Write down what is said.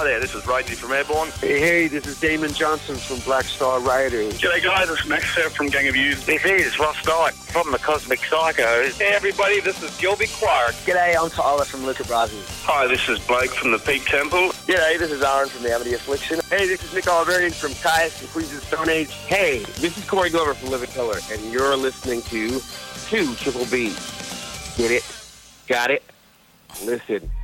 Hi there, this is Ragey from Airborne. Hey, this is Damon Johnson from Black Star Riders. G'day guys, it's Max here from Gang of Youths. This is Ross Dyke from the Cosmic Psychos. Hey everybody, this is Gilby Clark. G'day, I'm Tyler from Luca Brasi. Hi, this is Blake from the Peak Temple. G'day, this is Aaron from the Amity Affliction. Hey, this is Nick Oliverian from Caius and Queens of the Stone Age. Hey, this is Corey Glover from Living Color, and you're listening to 2 Triple B. Get it? Got it? Listen.